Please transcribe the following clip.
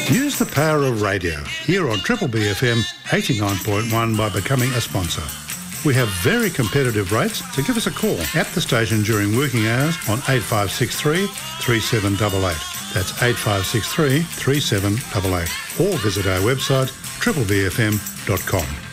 Use the power of radio here on Triple B FM 89.1 by becoming a sponsor. We have very competitive rates, so give us a call at the station during working hours on 8563 3788. That's 8563 3788. Or visit our website triplebfm.com.